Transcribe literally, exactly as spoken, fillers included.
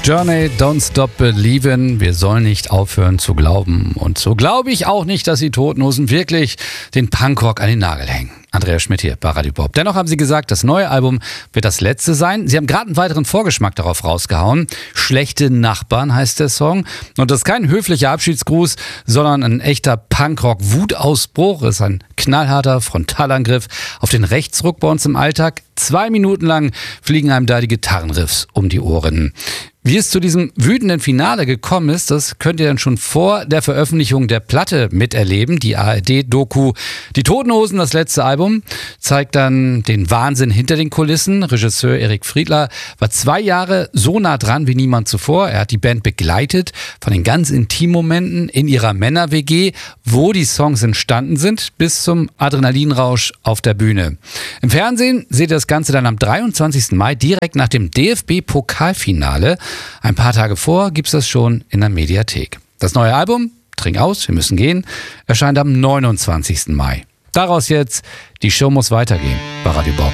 Journey, Don't Stop Believin'. Wir sollen nicht aufhören zu glauben. Und so glaube ich auch nicht, dass die Toten Hosen wirklich den Punkrock an den Nagel hängen. Andreas Schmidt hier bei Radio Bob. Dennoch haben sie gesagt, das neue Album wird das letzte sein. Sie haben gerade einen weiteren Vorgeschmack darauf rausgehauen. Schlechte Nachbarn heißt der Song. Und das ist kein höflicher Abschiedsgruß, sondern ein echter Punkrock-Wutausbruch. Es ist ein knallharter Frontalangriff auf den Rechtsruck bei uns im Alltag. Zwei Minuten lang fliegen einem da die Gitarrenriffs um die Ohren. Wie es zu diesem wütenden Finale gekommen ist, das könnt ihr dann schon vor der Veröffentlichung der Platte miterleben. Die A R D-Doku Die Toten Hosen, das letzte Album, zeigt dann den Wahnsinn hinter den Kulissen. Regisseur Erik Friedler war zwei Jahre so nah dran wie niemand zuvor. Er hat die Band begleitet von den ganz intimen Momenten in ihrer Männer-W G, wo die Songs entstanden sind, bis zum Adrenalinrausch auf der Bühne. Im Fernsehen seht ihr das Ganze dann am dreiundzwanzigsten Mai, direkt nach dem D F B-Pokalfinale. Ein paar Tage vor gibt's das schon in der Mediathek. Das neue Album, Trink aus, wir müssen gehen, erscheint am neunundzwanzigsten Mai. Daraus jetzt, die Show muss weitergehen bei Radio Bob.